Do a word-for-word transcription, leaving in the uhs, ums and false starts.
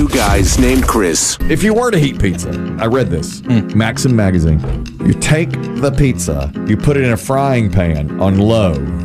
two guys named Chris. If you were to heat pizza, I read this, Maxim magazine. You take the pizza, you put it in a frying pan on low,